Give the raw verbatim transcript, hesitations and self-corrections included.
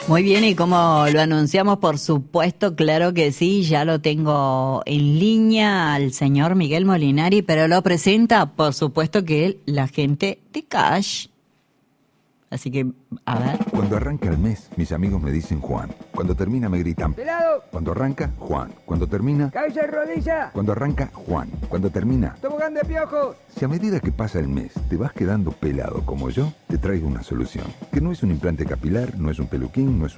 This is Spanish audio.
Muy bien, y como lo anunciamos, por supuesto, claro que sí, ya lo tengo en línea al señor Miguel Molinari, pero lo presenta, por supuesto, que él, la gente de Cash. Así que, a ver. Cuando arranca el mes, mis amigos me dicen Juan. Cuando termina me gritan ¡Pelado! Cuando arranca, Juan. Cuando termina... ¡Cabeza de rodilla! Cuando arranca, Juan. Cuando termina... ¡Tobogán de piojos! Si a medida que pasa el mes te vas quedando pelado como yo, te traigo una solución. Que no es un implante capilar, no es un peluquín, no es